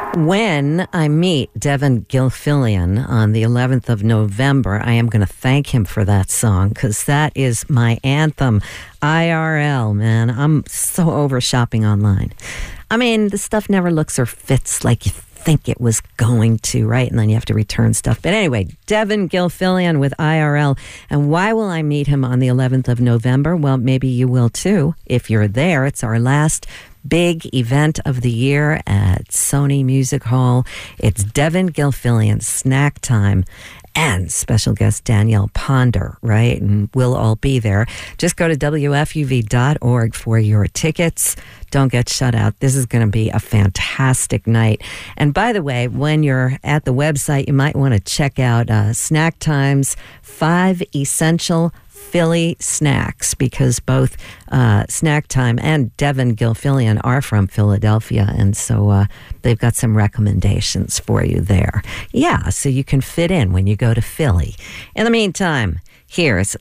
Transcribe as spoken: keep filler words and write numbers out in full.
When I meet Devin Gilfillian on the eleventh of November, I am going to thank him for that song because that is my anthem. I R L, man. I'm so over shopping online. I mean, the stuff never looks or fits like you think it was going to, right? And then you have to return stuff. But anyway, Devin Gilfillian with I R L. And why will I meet him on the eleventh of November? Well, maybe you will too. If you're there, it's our last big event of the year at Sony Music Hall. It's Devin Gilfillian Snack Time and special guest Danielle Ponder, right? And we'll all be there. Just go to W F U V dot org for your tickets. Don't get shut out. This is going to be a fantastic night. And by the way, when you're at the website, you might want to check out uh, Snack Time's five essential Philly snacks, because both uh, Snack Time and Devin Gilfillian are from Philadelphia, and so uh, they've got some recommendations for you there. Yeah, so you can fit in when you go to Philly. In the meantime, here's